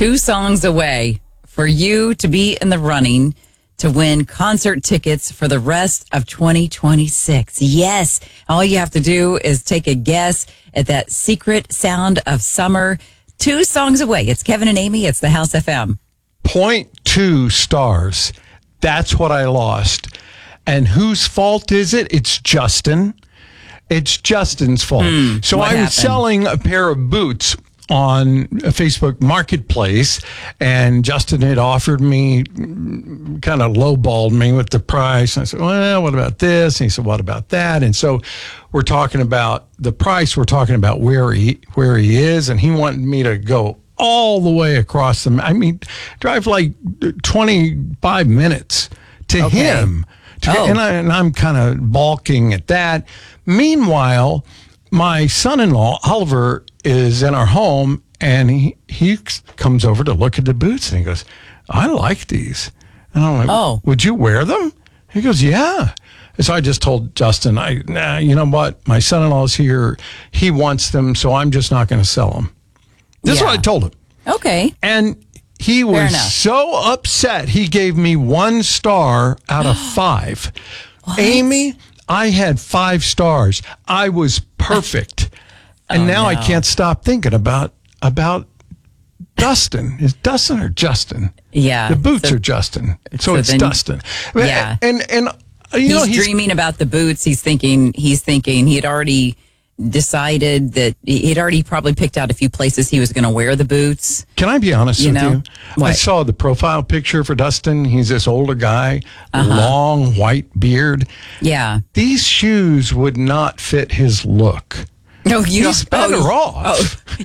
2 songs away for you to be in the running to win concert tickets for the rest of 2026. Yes, all you have to do is take a guess at that secret sound of summer. 2 songs away. It's Kevin and Amy. It's the House FM. 0.2 stars. That's what I lost. And whose fault is it? It's Justin. It's Justin's fault. So I was selling a pair of boots on a Facebook Marketplace, and Justin had offered me, kind of lowballed me with the price. And I said, well, what about this? And he said, what about that? And so we're talking about the price. We're talking about where he is, and he wanted me to go all the way across drive like 25 minutes to him. And I'm kind of balking at that. Meanwhile, my son-in-law, Oliver, is in our home, and he comes over to look at the boots, and he goes, I like these. And I'm like, would you wear them? He goes, yeah. And so I just told Justin, you know what? My son-in-law's here. He wants them, so I'm just not going to sell them. This is what I told him. Okay. And he was so upset. He gave me 1 star out of 5. What? Amy, I had 5 stars. I was perfect. And now I can't stop thinking about Dustin. Is Dustin or Justin? Yeah. The boots are Justin. So it's Dustin. Yeah. And he's dreaming about the boots. He's thinking he had already decided that he'd already probably picked out a few places he was going to wear the boots. Can I be honest with you? What? I saw the profile picture for Dustin. He's this older guy, long white beard. Yeah. These shoes would not fit his look. No, he's better off.